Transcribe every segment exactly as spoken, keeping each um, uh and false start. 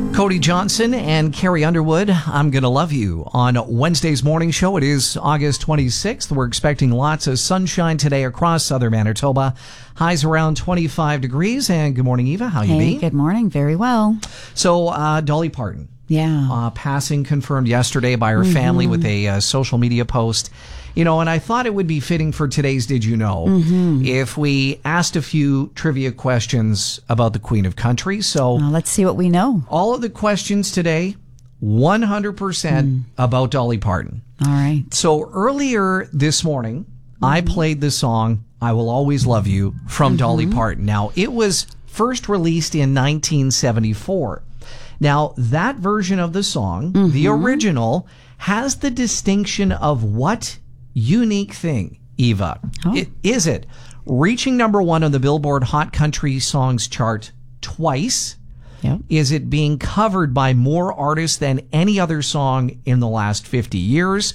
Cody Johnson and Carrie Underwood, I'm Gonna Love You. On Wednesday's morning show, it is August twenty-sixth. We're expecting lots of sunshine today across southern Manitoba. Highs around twenty-five degrees. And good morning, Eva. How you Hey, be? good morning. Very well. So, uh, Dolly Parton. Yeah. Uh, passing confirmed yesterday by her mm-hmm. family with a uh, social media post. You know, and I thought it would be fitting for today's Did You Know mm-hmm. if we asked a few trivia questions about the Queen of Country. So well, let's see what we know. All of the questions today, one hundred percent mm. about Dolly Parton. All right. So earlier this morning, mm-hmm. I played the song I Will Always Love You from mm-hmm. Dolly Parton. Now, it was first released in nineteen seventy-four. Now, that version of the song, mm-hmm. the original, has the distinction of what unique thing, Eva? Oh. It, is it reaching number one on the Billboard Hot Country Songs chart twice? Yep. Is it being covered by more artists than any other song in the last fifty years?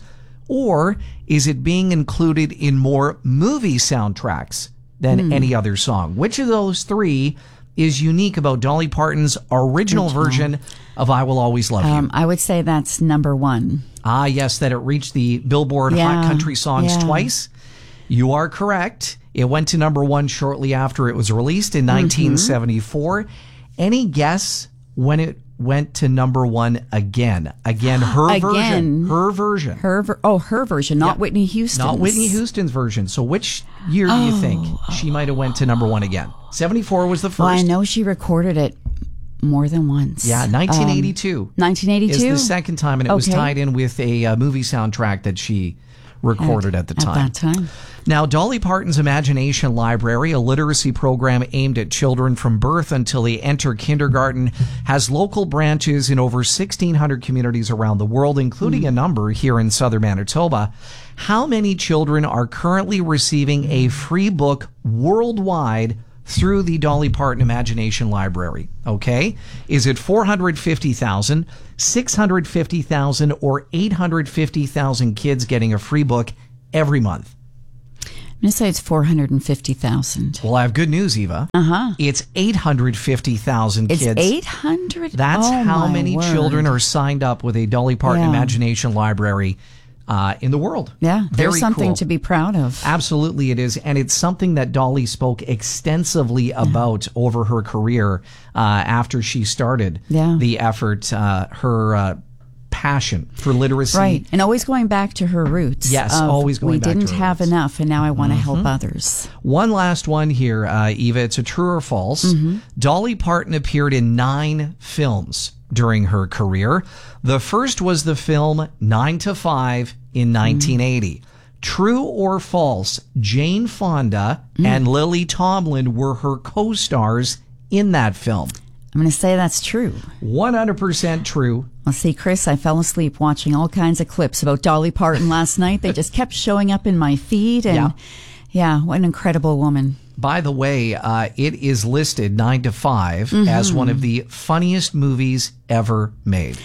Or is it being included in more movie soundtracks than mm. any other song? Which of those three is unique about Dolly Parton's original, original. version of I Will Always Love um, You? I would say that's number one. Ah, yes, that it reached the Billboard yeah, Hot Country Songs yeah. twice. You are correct. It went to number one shortly after it was released in nineteen seventy-four. Mm-hmm. Any guess when it went to number one again? Again, her again, version. Her version. Her ver- oh, her version, not yeah. Whitney Houston's. Not Whitney Houston's version. So which year do you oh. think she might have went to number one again? seventy-four was the first. Well, I know she recorded it more than once. Yeah, nineteen eighty-two. Um, nineteen eighty-two? Is the second time, and it okay. was tied in with a uh, movie soundtrack that she recorded at, at the time. At that time. Now, Dolly Parton's Imagination Library, a literacy program aimed at children from birth until they enter kindergarten, has local branches in over sixteen hundred communities around the world, including mm. a number here in southern Manitoba. How many children are currently receiving a free book worldwide through the Dolly Parton Imagination Library? Okay. Is it four hundred fifty thousand, six hundred fifty thousand, or eight hundred fifty thousand kids getting a free book every month? I'm going to say it's four hundred fifty thousand. Well, I have good news, Eva. Uh-huh. It's eight hundred fifty thousand kids. It's eight hundred? That's oh, how many word. children are signed up with a Dolly Parton yeah. Imagination Library Uh, in the world. Yeah, Very there's something cool. to be proud of. Absolutely it is. And it's something that Dolly spoke extensively about yeah. over her career uh, after she started yeah. the effort, uh, her uh, passion for literacy. Right, and always going back to her roots. Yes, of, always going we back to her didn't have roots. enough, and now I want to mm-hmm. help others. One last one here, uh, Eva. It's a true or false. Mm-hmm. Dolly Parton appeared in nine films during her career. The first was the film Nine to Five in nineteen eighty. Mm. True or false, Jane Fonda mm. and Lily Tomlin were her co-stars in that film? I'm going to say that's true. one hundred percent true. Well, see, Chris, I fell asleep watching all kinds of clips about Dolly Parton last night. They just kept showing up in my feed. And yeah, yeah what an incredible woman. By the way, uh, it is listed nine to five mm-hmm. as one of the funniest movies ever made.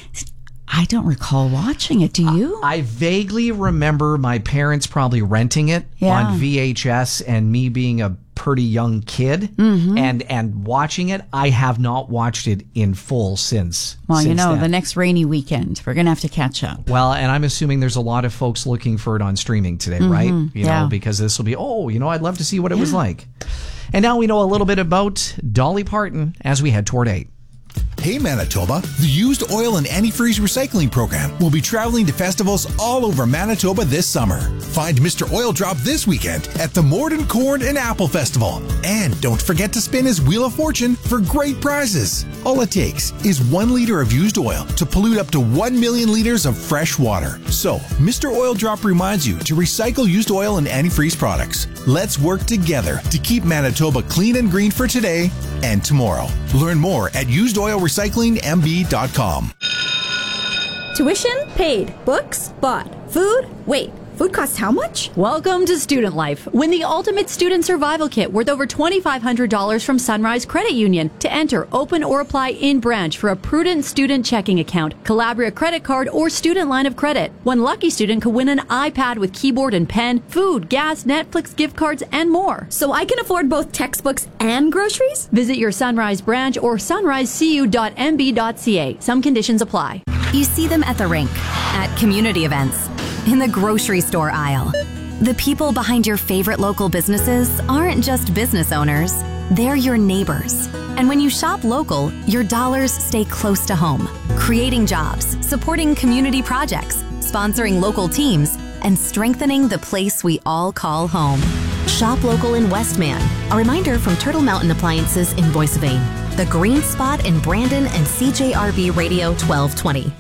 I don't recall watching it. Do you? I, I vaguely remember my parents probably renting it yeah. on V H S and me being a pretty young kid mm-hmm. and, and watching it. I have not watched it in full since. Well, since you know, then. the next rainy weekend, we're going to have to catch up. Well, and I'm assuming there's a lot of folks looking for it on streaming today, mm-hmm. right? You yeah. know, because this will be, oh, you know, I'd love to see what it yeah. was like. And now we know a little bit about Dolly Parton as we head toward eight. Hey Manitoba, the Used Oil and Antifreeze Recycling Program will be traveling to festivals all over Manitoba this summer. Find Mister Oil Drop this weekend at the Morden Corn and Apple Festival. And don't forget to spin his Wheel of Fortune for great prizes. All it takes is one liter of used oil to pollute up to one million liters of fresh water. So, Mister Oil Drop reminds you to recycle used oil and antifreeze products. Let's work together to keep Manitoba clean and green for today and tomorrow. Learn more at used oil recycling m b dot com. Tuition paid. Books bought. Food, wait. Food costs how much? Welcome to Student Life. Win the ultimate student survival kit worth over twenty-five hundred dollars from Sunrise Credit Union. To enter, open or apply in branch for a Prudent student checking account, Calabria credit card, or student line of credit. One lucky student could win an iPad with keyboard and pen, food, gas, Netflix gift cards, and more. So I can afford both textbooks and groceries? Visit your Sunrise branch or sunrise c u dot m b dot c a. Some conditions apply. You see them at the rink, at community events, in the grocery store aisle. The people behind your favorite local businesses aren't just business owners, they're your neighbors. And when you shop local, your dollars stay close to home, creating jobs, supporting community projects, sponsoring local teams, and strengthening the place we all call home. Shop local in Westman. A reminder from Turtle Mountain Appliances in Boissevain, The Green Spot in Brandon, and C J R B Radio twelve twenty.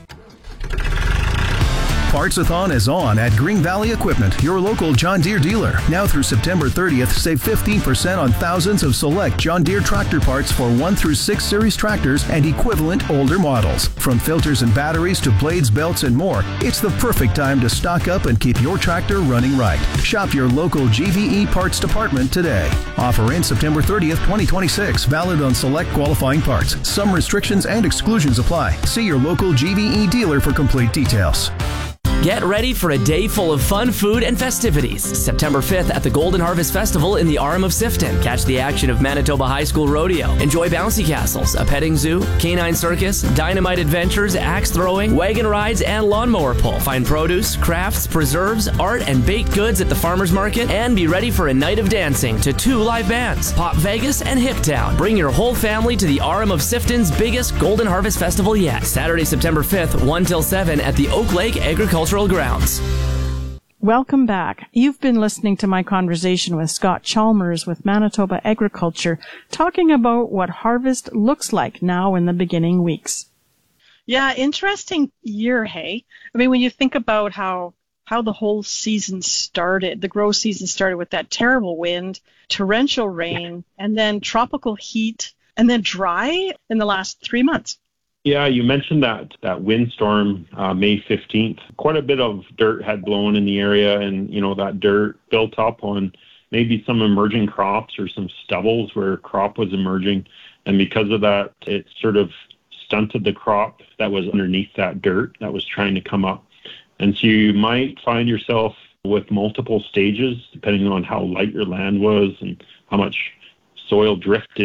Parts-a-thon is on at Green Valley Equipment, your local John Deere dealer. Now through September thirtieth, save fifteen percent on thousands of select John Deere tractor parts for one through six series tractors and equivalent older models. From filters and batteries to blades, belts, and more, it's the perfect time to stock up and keep your tractor running right. Shop your local G V E parts department today. Offer in September thirtieth, twenty twenty-six, valid on select qualifying parts. Some restrictions and exclusions apply. See your local G V E dealer for complete details. Get ready for a day full of fun, food, and festivities. September fifth at the Golden Harvest Festival in the Arm of Sifton. Catch the action of Manitoba High School Rodeo. Enjoy bouncy castles, a petting zoo, canine circus, dynamite adventures, axe throwing, wagon rides, and lawnmower pull. Find produce, crafts, preserves, art, and baked goods at the farmers market, and be ready for a night of dancing to two live bands, Pop Vegas and Hip Town. Bring your whole family to the Arm of Sifton's biggest Golden Harvest Festival yet. Saturday, September fifth, one till seven at the Oak Lake Agricultural Grounds. Welcome back. You've been listening to my conversation with Scott Chalmers with Manitoba Agriculture, talking about what harvest looks like now in the beginning weeks. Yeah, interesting year, hey? I mean, when you think about how how the whole season started, the grow season started with that terrible wind, torrential rain, and then tropical heat, and then dry in the last three months. Yeah, you mentioned that that windstorm, uh, May fifteenth. Quite a bit of dirt had blown in the area, and, you know, that dirt built up on maybe some emerging crops or some stubbles where crop was emerging. And because of that, it sort of stunted the crop that was underneath that dirt that was trying to come up. And so you might find yourself with multiple stages, depending on how light your land was and how much soil drifted